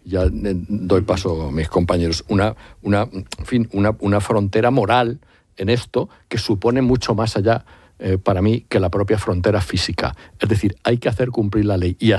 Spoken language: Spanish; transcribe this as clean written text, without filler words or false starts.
ya doy paso a mis compañeros, una frontera moral en esto que supone mucho más allá para mí que la propia frontera física. Es decir, hay que hacer cumplir la ley y